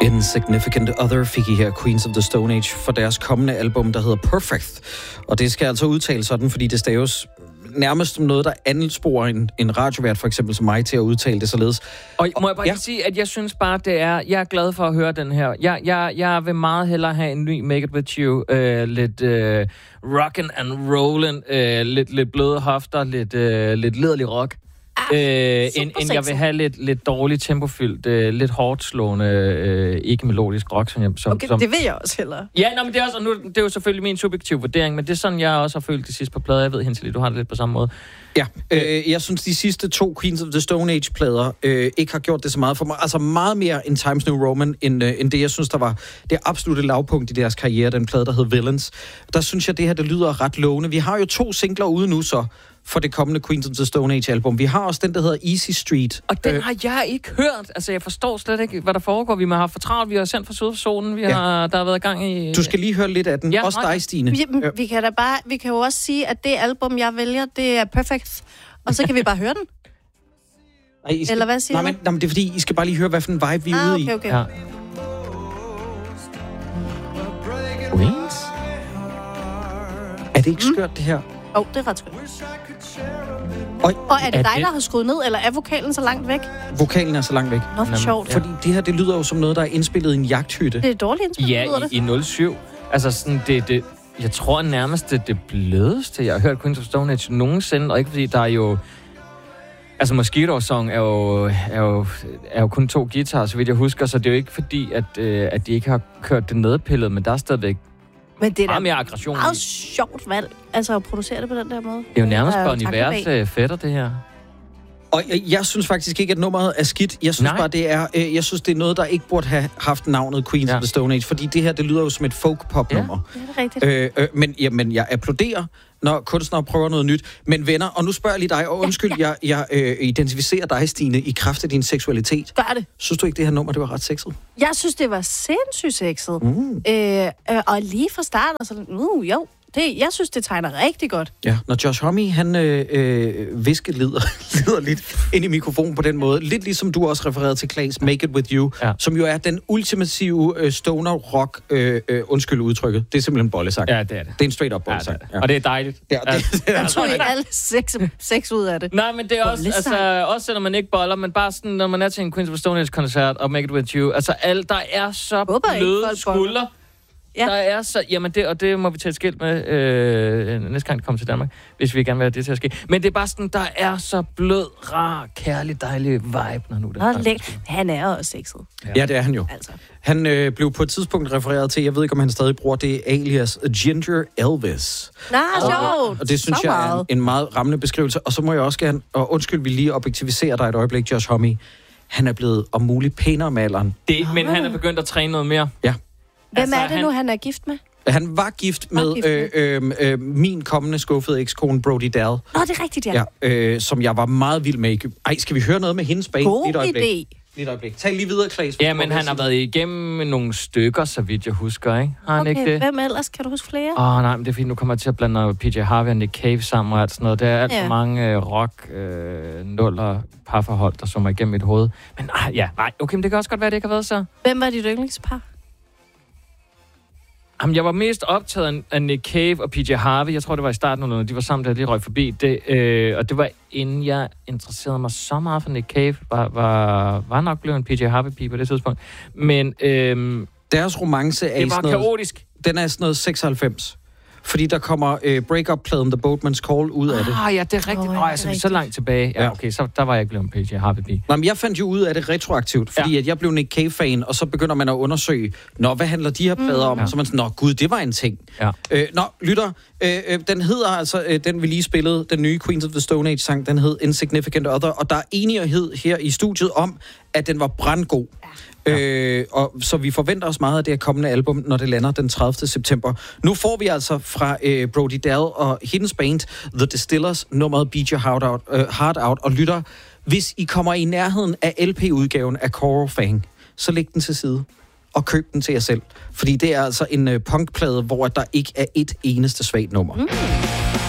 Insignificant Other fik I her Queens of the Stone Age for deres kommende album, der hedder Perfect. Og det skal altså udtale sådan, fordi det staves nærmest som noget, der ansporer en radiovært, for eksempel som mig, til at udtale det således. Og må jeg bare sige, at jeg synes bare, jeg er glad for at høre den her. Jeg vil meget hellere have en ny Make It With You. Lidt rockin' and rollin', lidt bløde hofter, lidt lederlig rock. End jeg vil have lidt dårligt tempofyldt, lidt hårdt slående, ikke melodisk rock. Som, det vil jeg også hellere. Ja, men det er også, det er jo selvfølgelig min subjektive vurdering, men det er sådan, jeg også har følt de sidste par plader. Jeg ved, Hensel, du har det lidt på samme måde. Ja, jeg synes, de sidste 2 Queens of the Stone Age-plader ikke har gjort det så meget for mig. Altså meget mere end Times New Roman, end det, jeg synes, der var det absolutte lavpunkt i deres karriere, den plade, der hed Villains. Der synes jeg, det her, det lyder ret lovende. Vi har jo 2 singler ude nu, så for det kommende Queens of the Stone Age-album. Vi har også den, der hedder Easy Street. Og den har jeg ikke hørt. Altså, jeg forstår slet ikke, hvad der foregår. Vi har haft for travlt, vi har sendt fra Syd for Solen, der har været gang i... Du skal lige høre lidt af den. Ja, også dig, Stine. Vi kan jo også sige, at det album, jeg vælger, det er Perfect. Og så kan vi bare høre den. Eller hvad siger du? Nej, men det er fordi, I skal bare lige høre, hvad for en vibe vi er ude i. Okay. Ja. Wings? Er det ikke skørt, det her? Det er ret skørt. Og er det dig, der har skruet ned, eller er vokalen så langt væk? Vokalen er så langt væk. Nå, for sjovt. Fordi det her, det lyder jo som noget, der er indspillet i en jagthytte. Det er dårligt indspillet, i 07. Altså sådan, jeg tror nærmest, det blødeste, jeg har hørt Queens of Stone Age nogensinde, og ikke fordi der er jo... Altså, Mosquito Song er jo kun 2 guitarer, så vidt jeg husker, så det er jo ikke fordi, at de ikke har kørt det nedpillet, men der er stadigvæk meget mere aggression. Det er meget sjovt valg, altså at producere det på den der måde. Det er jo nærmest på univers fætter, det her. Og jeg synes faktisk ikke, at nummeret er skidt. Jeg synes bare, det er noget, der ikke burde have haft navnet Queens of the Stone Age, fordi det her, det lyder jo som et folk-pop-nummer. Ja, det er rigtigt. Men jeg applauderer, når kunstnere prøver noget nyt. Men venner, og nu spørger jeg lige dig, og undskyld, jeg identificerer dig, Stine, i kraft af din seksualitet. Gør det. Synes du ikke, det her nummer, det var ret sexet? Jeg synes, det var sindssygt sexet. Og lige fra start, så jo. Jeg synes, det tegner rigtig godt. Ja, når Josh Homme, han lider lidt ind i mikrofonen på den måde. Lidt ligesom du også refererede til Claes Make It With You, som jo er den ultimative stoner rock, undskyld udtrykket. Det er simpelthen bollesang. Ja, det er det. Det er en straight up bollesang. Ja. Og det er dejligt. Ja, jeg tror ikke alle sex ud af det. Nej, men det er også selvom man ikke boller, men bare sådan, når man er til en Queens of the Stone Age koncert og Make It With You, altså der er så bløde skuldre. Ja. Der er så... Jamen, det må vi tage et skilt med næste gang, det kommer til Danmark, hvis vi gerne vil have det til at ske. Men det er bare sådan, der er så blød, rar, kærlig, dejlig vibe, når nu det er. Han er også sexet. Ja, det er han jo. Altså. Han blev på et tidspunkt refereret til, jeg ved ikke, om han stadig bruger det alias Ginger Elvis. Sjovt. Og det synes jeg er en meget rammende beskrivelse. Og så må jeg også gerne... Og undskyld, vi lige objektiviserer dig et øjeblik, Josh Homme. Han er blevet om muligt pænere med alderen. Men han er begyndt at træne noget mere. Ja. Hvem er det nu, han er gift med? Han var gift med min kommende skuffede ekskone, Brody Dahl. Nå, det er rigtigt, ja. Som jeg var meget vild med. Ej, skal vi høre noget med hendes bag? God idé. Lidt øjeblik. Tag lige videre, Claes. Ja, men han har været igennem nogle stykker, så vidt jeg husker, ikke? Har han ikke det? Hvem ellers? Kan du huske flere? Nej, men det er fordi, nu kommer jeg til at blande PJ Harvey og Nick Cave sammen og alt sådan noget. Der er alt for mange rock-nuller parforhold, der summer igennem mit hoved. Men okay, men det kan også godt være, det ikke har været så. Hvem var dit yndlingspar? Jamen, jeg var mest optaget af Nick Cave og PJ Harvey. Jeg tror, det var i starten, når de var sammen, da jeg lige røg forbi. Og det var inden jeg interesserede mig så meget for Nick Cave. Var nok blevet en PJ Harvey-pige på det tidspunkt. Men deres romance er det var kaotisk. Den er sådan noget 96. Fordi der kommer break-up-pladen The Boatman's Call ud af det. Ja, det er rigtigt. Så er vi så langt tilbage. Ja, okay, så der var jeg ikke blevet en PJ Harvey. Nej, men jeg fandt jo ud af det retroaktivt, fordi at jeg blev Nick Cave-fan, og så begynder man at undersøge, hvad handler de her plader om? Så man sådan, gud, det var en ting. Ja. Lytter, den hedder altså, den vi lige spillede, den nye Queens of the Stone Age-sang, den hed Insignificant Other, og der er enighed her i studiet om, at den var brandgod. Og så vi forventer os meget af det her kommende album, når det lander den 30. september. Nu får vi altså fra Brody Dahl og hendes band The Distillers nummeret Beat Your Heart Out. Og lytter, hvis I kommer i nærheden af LP-udgaven af Coral Fang, så læg den til side og køb den til jer selv. Fordi det er altså en punkplade, hvor der ikke er et eneste svagt nummer.